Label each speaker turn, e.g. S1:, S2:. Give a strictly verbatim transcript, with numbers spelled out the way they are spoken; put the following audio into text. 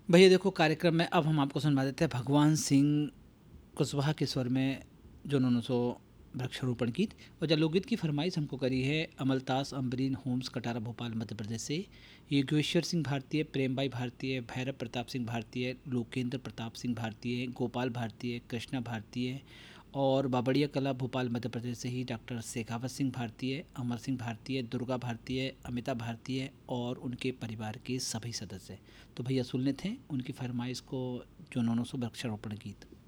S1: भैया देखो, कार्यक्रम में अब हम आपको सुनवा देते हैं भगवान सिंह कुशवाहा के स्वर में जो उन्होंने सो वृक्षारोपण की। और जो लोकगीत की फरमाइश हमको करी है अमलतास अम्बरीन होम्स कटारा भोपाल मध्य प्रदेश से। योगेश्वर सिंह भारतीय, प्रेमबाई भारतीय, भैरव प्रताप सिंह भारतीय, लोकेंद्र प्रताप सिंह भारतीय, गोपाल भारतीय, कृष्णा भारतीय और बाबड़िया कला भोपाल मध्य प्रदेश से ही डॉक्टर शेखावत सिंह भारतीय, अमर सिंह भारतीय, दुर्गा भारतीय, अमिता भारतीय और उनके परिवार के सभी सदस्य। तो भैया सुन लेते हैं उनकी फरमाइश को जो उन्होंने सो वृक्षारोपण गीत।